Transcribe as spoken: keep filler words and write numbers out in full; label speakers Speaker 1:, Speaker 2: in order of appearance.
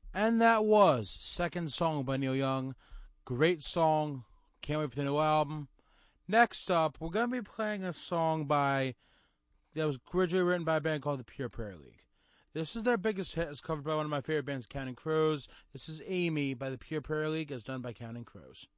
Speaker 1: And that was Second Song by Neil Young. Great song. Can't wait for the new album. Next up, we're going to be playing a song by that was originally written by a band called the Pure Prayer League. This is their biggest hit. It's covered by one of my favorite bands, Counting Crows. This is Amy by the Pure Prayer League, as done by Counting Crows.